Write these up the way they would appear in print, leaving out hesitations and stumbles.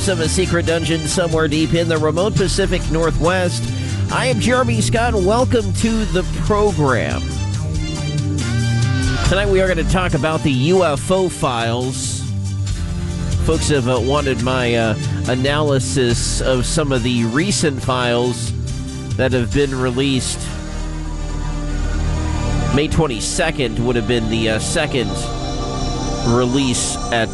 depths of a secret dungeon somewhere deep in the remote Pacific Northwest. I am Jeremy Scott, and welcome to the program. Tonight we are going to talk about the UFO files. Folks have wanted my analysis of some of the recent files that have been released. May 22nd would have been the second release at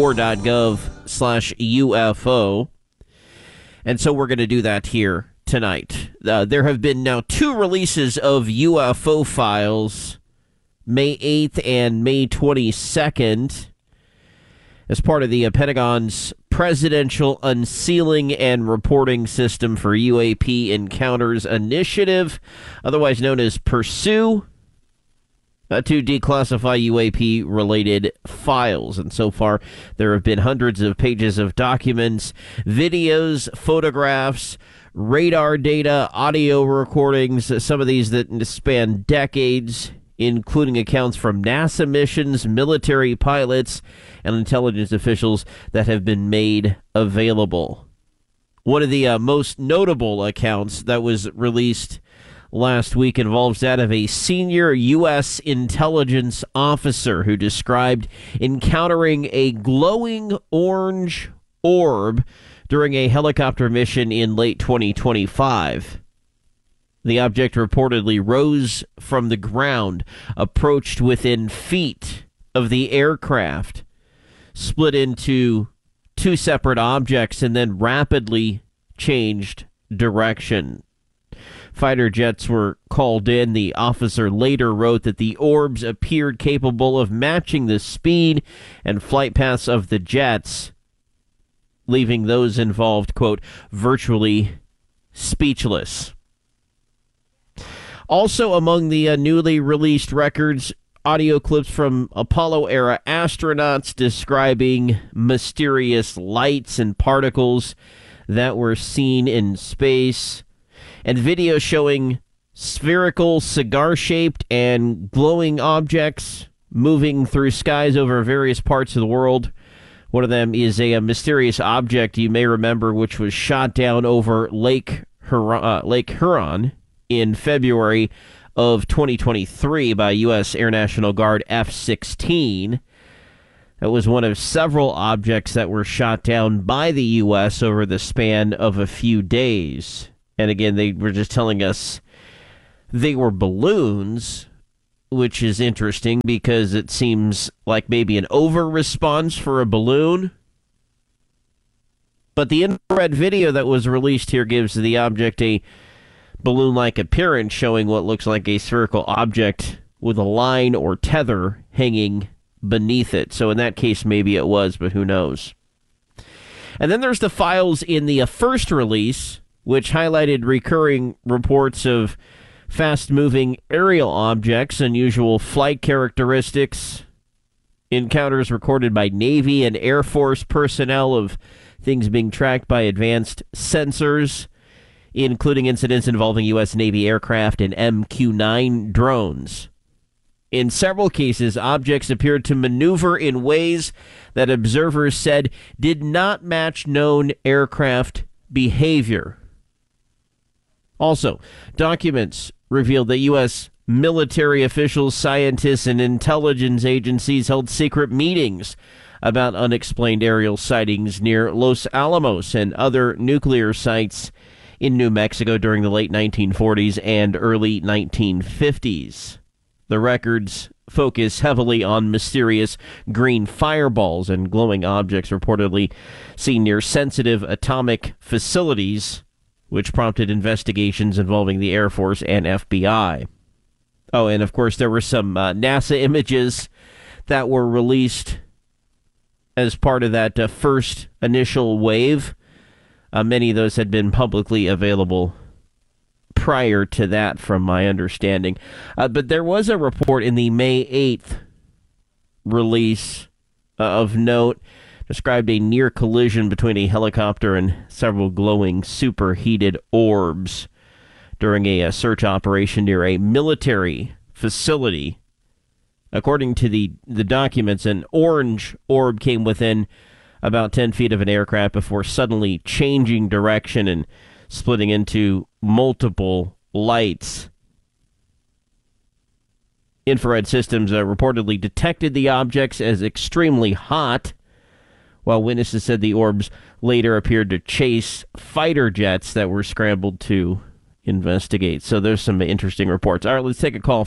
war.gov/UFO. And so we're going to do that here tonight. There have been now two releases of UFO files, May 8th and May 22nd, as part of the Pentagon's Presidential Unsealing and Reporting System for UAP Encounters Initiative, otherwise known as PURSUE, to declassify UAP-related files. And so far, there have been hundreds of pages of documents, videos, photographs, radar data, audio recordings, some of these that span decades, including accounts from NASA missions, military pilots, and intelligence officials that have been made available. One of the most notable accounts that was released last week involves that of a senior U.S. intelligence officer who described encountering a glowing orange orb during a helicopter mission in late 2025. The object reportedly rose from the ground, approached within feet of the aircraft, split into two separate objects, and then rapidly changed direction. Fighter jets were called in. The officer later wrote that the orbs appeared capable of matching the speed and flight paths of the jets, leaving those involved, quote, virtually speechless. Also among the newly released records, audio clips from Apollo-era astronauts describing mysterious lights and particles that were seen in space, and video showing spherical, cigar-shaped, and glowing objects moving through skies over various parts of the world. One of them is a mysterious object you may remember, which was shot down over Lake Huron in February of 2023 by U.S. Air National Guard F-16. That was one of several objects that were shot down by the U.S. over the span of a few days. And again, they were just telling us they were balloons, which is interesting because it seems like maybe an over-response for a balloon. But the infrared video that was released here gives the object a balloon-like appearance, showing what looks like a spherical object with a line or tether hanging beneath it. So in that case, maybe it was, but who knows? And then there's the files in the first release, which highlighted recurring reports of fast-moving aerial objects, unusual flight characteristics, encounters recorded by Navy and Air Force personnel of things being tracked by advanced sensors, including incidents involving U.S. Navy aircraft and MQ-9 drones. In several cases, objects appeared to maneuver in ways that observers said did not match known aircraft behavior. Also, documents revealed that U.S. military officials, scientists, and intelligence agencies held secret meetings about unexplained aerial sightings near Los Alamos and other nuclear sites in New Mexico during the late 1940s and early 1950s. The records focus heavily on mysterious green fireballs and glowing objects reportedly seen near sensitive atomic facilities, which prompted investigations involving the Air Force and FBI. Oh, and of course there were some NASA images that were released as part of that first initial wave. Many of those had been publicly available prior to that, from my understanding. But there was a report in the May 8th release of note, described a near collision between a helicopter and several glowing superheated orbs during a search operation near a military facility. According to the documents, an orange orb came within about 10 feet of an aircraft before suddenly changing direction and splitting into multiple lights. Infrared systems reportedly detected the objects as extremely hot, while witnesses said the orbs later appeared to chase fighter jets that were scrambled to investigate. So there's some interesting reports. All right, let's take a call,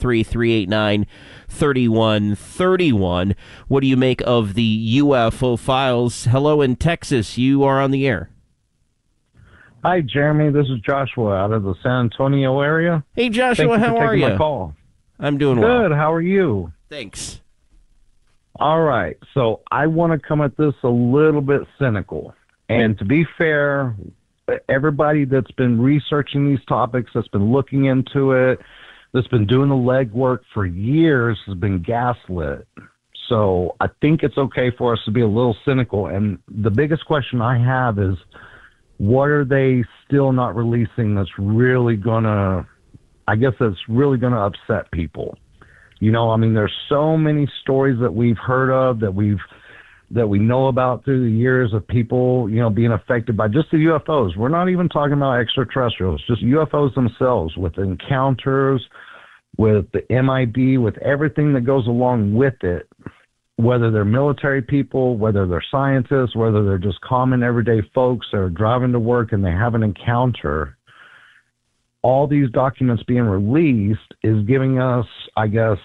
503-389-3131. What do you make of the UFO files? Hello in Texas. You are on the air. Hi, Jeremy. This is Joshua out of the San Antonio area. Hey, Joshua, how are you? My call. I'm doing well. Good. How are you? Thanks. All right. So I want to come at this a little bit cynical. And to be fair, everybody that's been researching these topics, that's been looking into it, that's been doing the legwork for years has been gaslit. So I think it's okay for us to be a little cynical. And the biggest question I have is, what are they still not releasing that's really going to, I guess that's really going to upset people? You know, I mean, there's so many stories that we've heard of, that we know about through the years of people, you know, being affected by just the UFOs. We're not even talking about extraterrestrials, just UFOs themselves, with encounters, with the MIB, with everything that goes along with it, whether they're military people, whether they're scientists, whether they're just common everyday folks that are driving to work and they have an encounter. All these documents being released is giving us, I guess,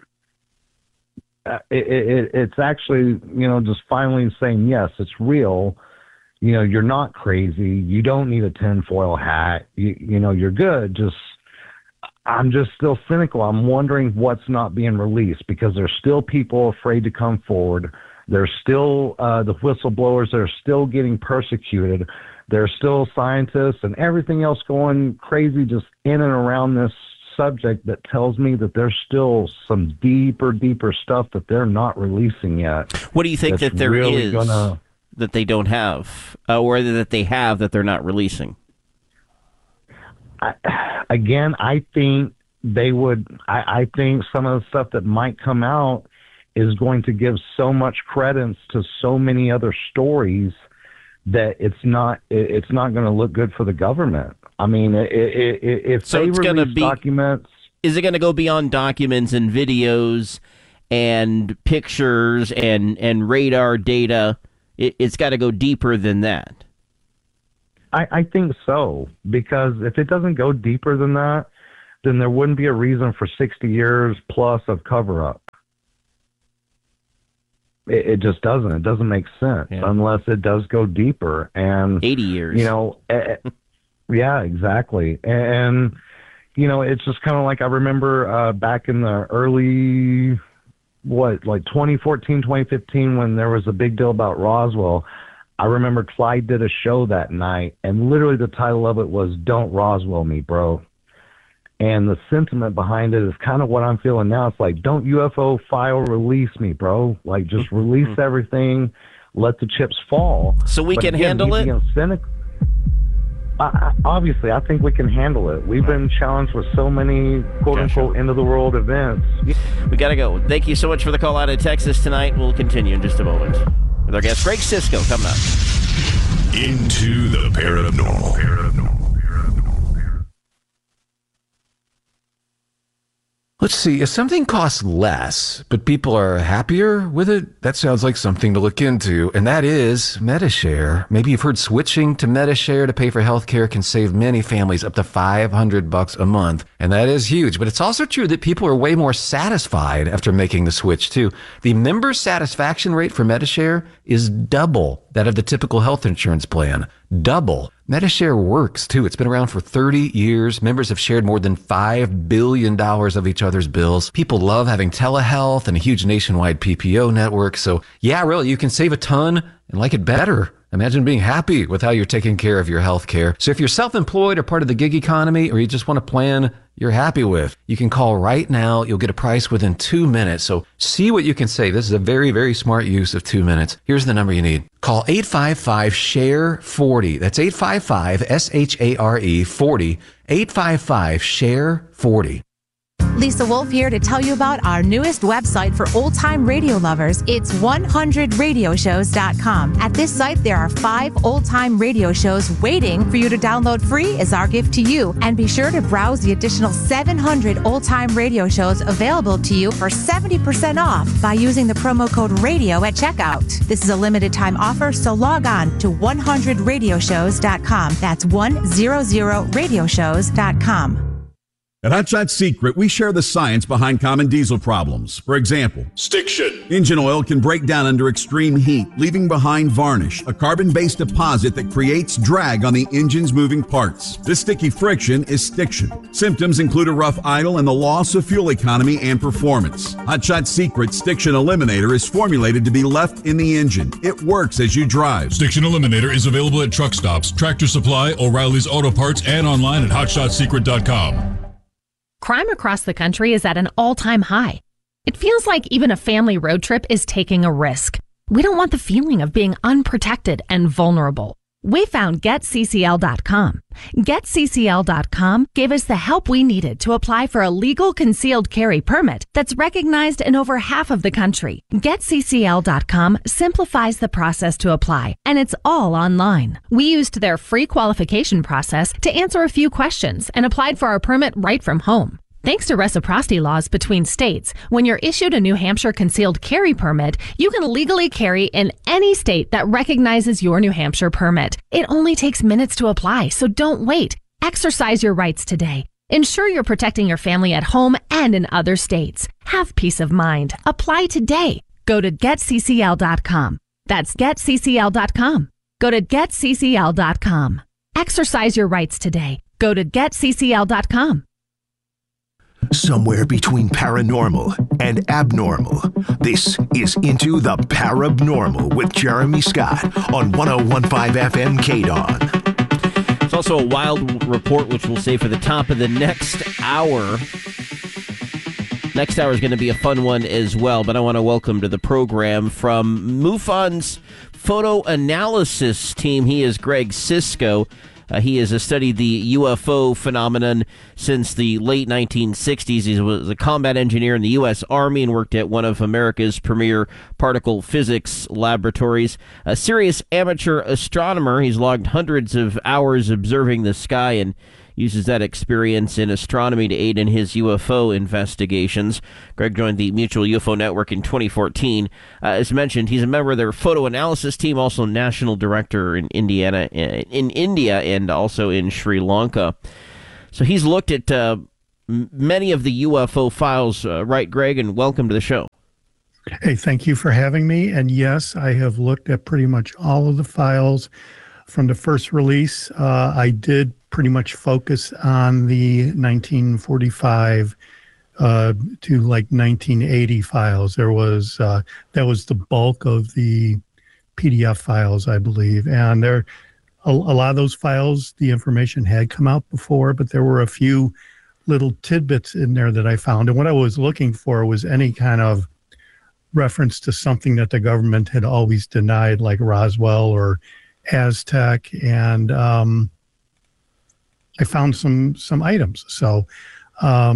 it's actually, you know, just finally saying, yes, it's real. You know, you're not crazy. You don't need a tinfoil hat. You know, you're good. I'm just still cynical. I'm wondering what's not being released, because there's still people afraid to come forward. There's still the whistleblowers that are still getting persecuted. There's still scientists and everything else going crazy just in and around this subject that tells me that there's still some deeper stuff that they're not releasing yet. What do you think that there really is that they don't have, or that they have that they're not releasing? I think they would. I think some of the stuff that might come out is going to give so much credence to so many other stories that it's not going to look good for the government. I mean, if so, they release documents, is it going to go beyond documents and videos and pictures and radar data? It's got to go deeper than that. I think so, because if it doesn't go deeper than that, then there wouldn't be a reason for 60 years plus of cover-up. It just doesn't. It doesn't make sense unless it does go deeper. And 80 years. You know, yeah, exactly. And, you know, it's just kind of like I remember back in the early, 2014, 2015, when there was a big deal about Roswell. I remember Clyde did a show that night, and literally the title of it was "Don't Roswell Me, Bro." And the sentiment behind it is kind of what I'm feeling now. It's like, don't UFO file release me, bro. Like, just release everything, let the chips fall. So we can handle it? Obviously, I think we can handle it. We've been challenged with so many quote-unquote end-of-the-world events. We got to go. Thank you so much for the call out of Texas tonight. We'll continue in just a moment with our guest, Greg Cisco, coming up. Into the Paranormal. Let's see, if something costs less, but people are happier with it, that sounds like something to look into, and that is Medi-Share. Maybe you've heard switching to Medi-Share to pay for healthcare can save many families up to $500 a month, and that is huge. But it's also true that people are way more satisfied after making the switch, too. The member satisfaction rate for Medi-Share is double that of the typical health insurance plan. Double. Medi-Share works, too. It's been around for 30 years. Members have shared more than $5 billion of each other's bills. People love having telehealth and a huge nationwide PPO network. So, yeah, really, you can save a ton and like it better. Imagine being happy with how you're taking care of your health care. So if you're self-employed or part of the gig economy, or you just want a plan you're happy with, you can call right now. You'll get a price within 2 minutes. So see what you can save. This is a very, very smart use of 2 minutes. Here's the number you need. Call 855-SHARE-40. That's 855-SHARE-40. 855-SHARE-40. Lisa Wolf here to tell you about our newest website for old-time radio lovers. It's 100radioshows.com. At this site, there are 5 old-time radio shows waiting for you to download free as our gift to you. And be sure to browse the additional 700 old-time radio shows available to you for 70% off by using the promo code RADIO at checkout. This is a limited time offer, so log on to 100radioshows.com. That's 100radioshows.com. At Hot Shot Secret, we share the science behind common diesel problems. For example, stiction. Engine oil can break down under extreme heat, leaving behind varnish, a carbon-based deposit that creates drag on the engine's moving parts. This sticky friction is stiction. Symptoms include a rough idle and the loss of fuel economy and performance. Hot Shot Secret Stiction Eliminator is formulated to be left in the engine. It works as you drive. Stiction Eliminator is available at truck stops, Tractor Supply, O'Reilly's Auto Parts, and online at hotshotsecret.com. Crime across the country is at an all-time high. It feels like even a family road trip is taking a risk. We don't want the feeling of being unprotected and vulnerable. We found GetCCL.com. GetCCL.com gave us the help we needed to apply for a legal concealed carry permit that's recognized in over half of the country. GetCCL.com simplifies the process to apply, and it's all online. We used their free qualification process to answer a few questions and applied for our permit right from home. Thanks to reciprocity laws between states, when you're issued a New Hampshire concealed carry permit, you can legally carry in any state that recognizes your New Hampshire permit. It only takes minutes to apply, so don't wait. Exercise your rights today. Ensure you're protecting your family at home and in other states. Have peace of mind. Apply today. Go to GetCCL.com. That's GetCCL.com. Go to GetCCL.com. Exercise your rights today. Go to GetCCL.com. Somewhere between paranormal and abnormal, this is Into the Parabnormal with Jeremy Scott on 101.5 FM KDON. It's also a wild report, which we'll save for the top of the next hour. Next hour is going to be a fun one as well, but I want to welcome to the program from MUFON's photo analysis team. He is Greg Cisco. He has studied the UFO phenomenon since the late 1960s. He was a combat engineer in the U.S. Army and worked at one of America's premier particle physics laboratories. A serious amateur astronomer, he's logged hundreds of hours observing the sky and uses that experience in astronomy to aid in his UFO investigations. Greg joined the Mutual UFO Network in 2014. As mentioned, he's a member of their photo analysis team, also national director in India, and also in Sri Lanka. So he's looked at many of the UFO files, right, Greg? And welcome to the show. Hey, thank you for having me. And yes, I have looked at pretty much all of the files from the first release. I did pretty much focus on the 1945 to like 1980 files. There was that was the bulk of the PDF files, I believe, and there a lot of those files, the information had come out before, but there were a few little tidbits in there that I found. And what I was looking for was any kind of reference to something that the government had always denied, like Roswell or Aztec, and I found some items. So